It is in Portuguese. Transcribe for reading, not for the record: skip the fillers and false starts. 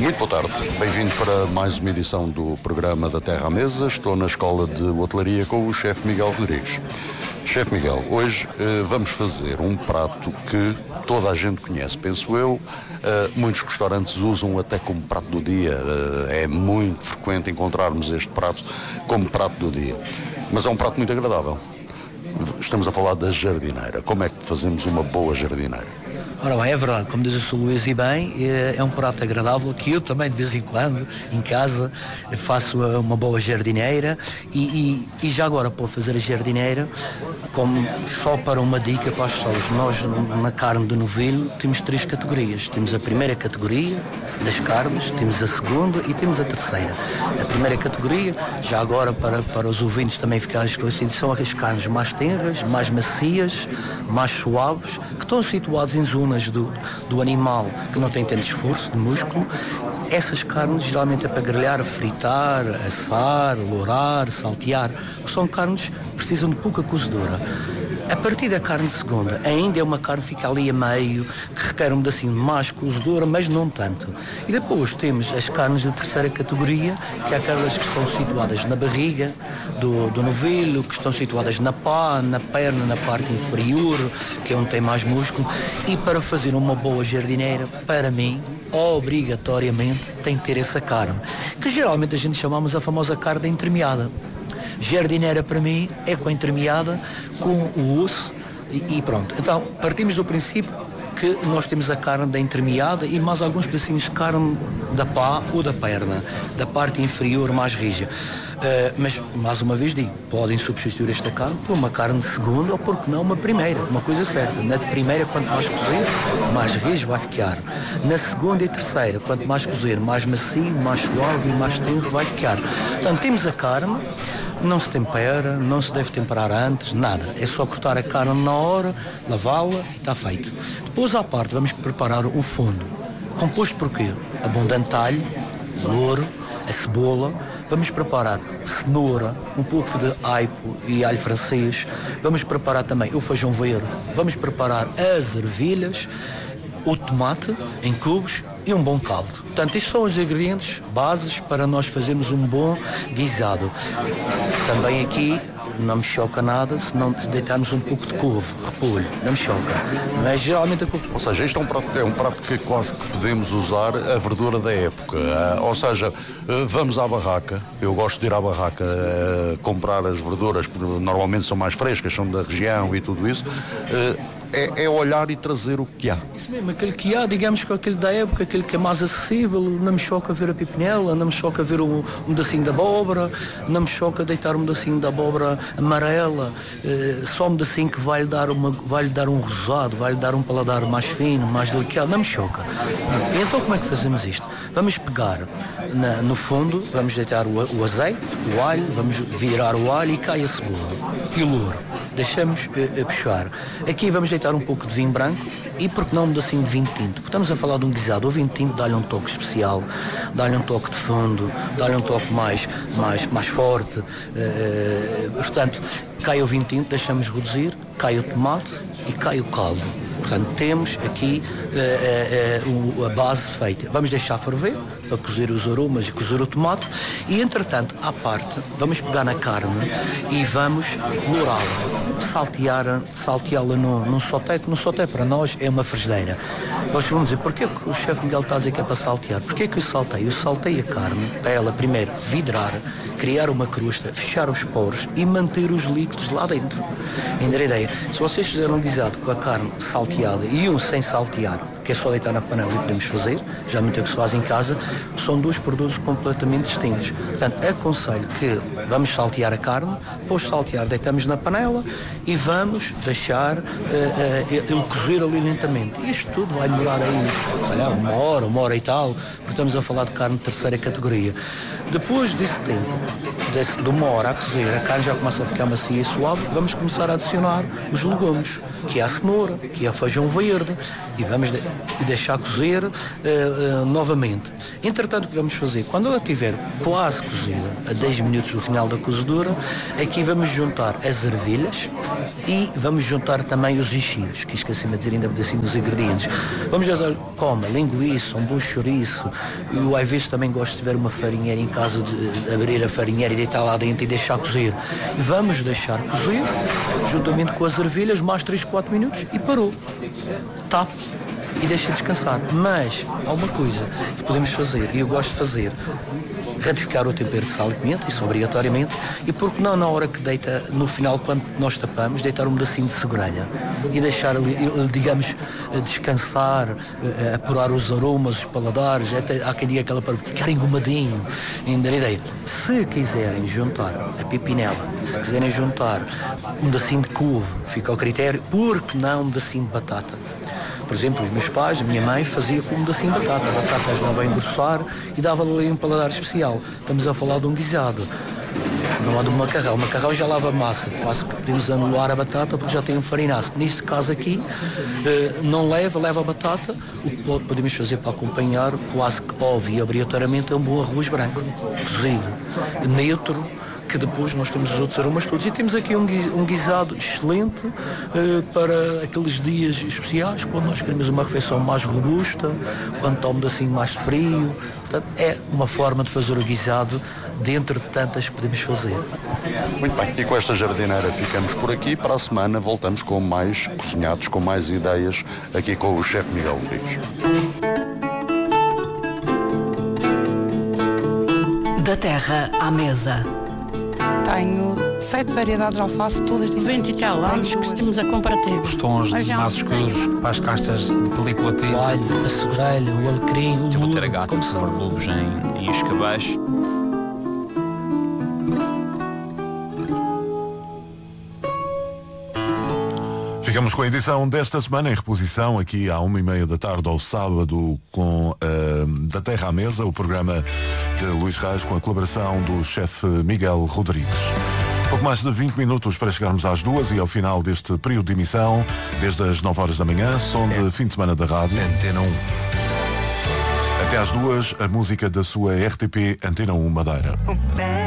Muito boa tarde, bem-vindo para mais uma edição do programa da Terra à Mesa. Estou na Escola de Hotelaria com o chefe Miguel Rodrigues. Chefe Miguel, hoje vamos fazer um prato que toda a gente conhece, penso eu. Muitos restaurantes usam até como prato do dia. É muito frequente encontrarmos este prato como prato do dia. Mas é um prato muito agradável. Estamos a falar da jardineira. Como é que fazemos uma boa jardineira? Ora bem, é verdade, como diz o Sr. Luís e bem, é um prato agradável que eu também de vez em quando, em casa, faço uma boa jardineira e já agora para fazer a jardineira, como só para uma dica para as pessoas, nós na carne de novilho temos 3 categorias. Temos a primeira categoria das carnes, temos a segunda e temos a terceira. A primeira categoria, já agora para os ouvintes também ficarem esclarecidos, são as carnes mais tenras, mais macias, mais suaves, que estão situadas em zonas do animal que não tem tanto esforço de músculo. Essas carnes geralmente é para grelhar, fritar, assar, lourar, saltear, que são carnes que precisam de pouca cozedura. A partir da carne de segunda, ainda é uma carne que fica ali a meio, que requer um pedacinho mais cozedura, mas não tanto. E depois temos as carnes da terceira categoria, que é aquelas que são situadas na barriga do novilho, que estão situadas na pá, na perna, na parte inferior, que é onde tem mais músculo. E para fazer uma boa jardineira, para mim, obrigatoriamente tem que ter essa carne, que geralmente a gente chamamos a famosa carne entremeada. Jardineira para mim é com a entremeada, com o osso e pronto. Então partimos do princípio que nós temos a carne da entremeada e mais alguns pedacinhos de carne da pá ou da perna, da parte inferior mais rija. Mas, mais uma vez digo, podem substituir esta carne por uma carne de segunda ou, porque não, uma primeira. Uma coisa certa, na primeira, quanto mais cozer, mais rijo vai ficar. Na segunda e terceira, quanto mais cozer, mais macio, mais suave e mais tenro vai ficar. Portanto, temos a carne, não se tempera, não se deve temperar antes, nada. É só cortar a carne na hora, lavá-la e está feito. Depois, à parte, vamos preparar o fundo. Composto por quê? Abundante alho, louro, a cebola. Vamos preparar cenoura, um pouco de aipo e alho francês. Vamos preparar também o feijão verde. Vamos preparar as ervilhas, o tomate em cubos e um bom caldo. Portanto, estes são os ingredientes bases para nós fazermos um bom guisado. Também aqui não me choca nada se não deitarmos um pouco de couve, repolho, não me choca. Mas geralmente... Ou seja, isto é um prato que quase que podemos usar a verdura da época. Ou seja, vamos à barraca, eu gosto de ir à barraca comprar as verduras, porque normalmente são mais frescas, são da região e tudo isso. É olhar e trazer o que há. Isso mesmo, aquele que há, digamos que aquele da época, aquele que é mais acessível. Não me choca ver a pipinela, não me choca ver um pedacinho de abóbora, não me choca deitar um pedacinho de abóbora amarela, só um pedacinho que vai-lhe dar um rosado, vai-lhe dar um paladar mais fino, mais delicado, não me choca. Então como é que fazemos isto? Vamos pegar no fundo, vamos deitar o azeite, o alho, vamos virar o alho e cai a cebola e o louro. Deixamos puxar. Aqui vamos deitar um pouco de vinho branco e, porque não, um pedacinho de vinho tinto. Porque estamos a falar de um guisado. O vinho tinto dá-lhe um toque especial, dá-lhe um toque de fundo, dá-lhe um toque mais forte. Portanto, cai o vinho tinto, deixamos reduzir, cai o tomate e cai o caldo. Portanto, temos aqui a base feita. Vamos deixar ferver para cozer os aromas e cozer o tomate e, entretanto, à parte, vamos pegar na carne e vamos lourá-la, salteá-la num sauté, que no sauté para nós é uma frigideira. Nós vamos dizer, porquê que o chefe Miguel está a dizer que é para saltear? Porquê que eu salteio? Eu salteio a carne para ela primeiro vidrar, criar uma crosta, fechar os poros e manter os líquidos lá dentro. Ainda a ideia, se vocês fizeram um guisado com a carne salteada e um sem saltear, que é só deitar na panela e podemos fazer, já muito é o que se faz em casa, são 2 produtos completamente distintos. Portanto, aconselho que vamos saltear a carne, depois de saltear deitamos na panela e vamos deixar ele cozer ali lentamente. Isto tudo vai demorar aí sei lá, uma hora e tal, porque estamos a falar de carne de terceira categoria. Depois desse tempo, de uma hora a cozer, a carne já começa a ficar macia e suave, vamos começar a adicionar os legumes, que é a cenoura, que é o feijão verde, e vamos e deixar cozer novamente. Entretanto, o que vamos fazer? Quando ela estiver quase cozida, a 10 minutos do final da cozedura, aqui vamos juntar as ervilhas e vamos juntar também os enchidos, que esqueci-me de dizer ainda assim dos ingredientes. Vamos juntar como linguiça, um bom chouriço. Eu às vezes também gosto de ver uma farinheira em casa, de abrir a farinheira e deitar lá dentro e deixar cozer. E vamos deixar cozer juntamente com as ervilhas mais 3-4 minutos e parou. Tapo e deixa descansar. Mas há uma coisa que podemos fazer, e eu gosto de fazer, ratificar o tempero de sal e pimenta, isso obrigatoriamente, e porque não na hora que deita, no final, quando nós tapamos, deitar um pedacinho de segurelha e deixar ali, digamos, descansar, apurar os aromas, os paladares, até há quem diga aquela para ficar engomadinho, ainda a ideia. Se quiserem juntar a pipinela, se quiserem juntar um pedacinho de couve, fica ao critério, porque não um pedacinho de batata. Por exemplo, os meus pais, a minha mãe fazia com um pedacinho de batata. A batata ajudava a engrossar e dava-lhe um paladar especial. Estamos a falar de um guisado, não há de um macarrão. O macarrão já lava a massa, quase que podemos anular a batata porque já tem um farinaço. Neste caso aqui, não leva a batata. O que podemos fazer para acompanhar, quase que óbvio e obrigatoriamente, é um bom arroz branco, cozido, neutro, que depois nós temos os outros aromas todos. E temos aqui um guisado excelente para aqueles dias especiais, quando nós queremos uma refeição mais robusta, quando está um pedacinho mais frio. Portanto, é uma forma de fazer o guisado dentro de tantas que podemos fazer. Muito bem, e com esta jardineira ficamos por aqui. Para a semana voltamos com mais cozinhados, com mais ideias, aqui com o chefe Miguel Rodrigues. Da terra à mesa. Tenho 7 variedades de alface, todas diferentes. 20 e tal anos que estivemos a comprar tempo. Os tons de mais escuros para as castas de película tinta. O alho, a segurelha, o alecrim, o Eu vou ter a lulo, gata como de são. superlubos em escabeche. Ficamos com a edição desta semana em reposição aqui à 1h30 da tarde ao sábado com Da Terra à Mesa, o programa de Luís Reis com a colaboração do chefe Miguel Rodrigues. Pouco mais de 20 minutos para chegarmos às 2 e ao final deste período de emissão, desde as 9 horas da manhã, som de fim de semana da rádio. Antena 1. Até às 2, a música da sua RTP Antena 1 Madeira.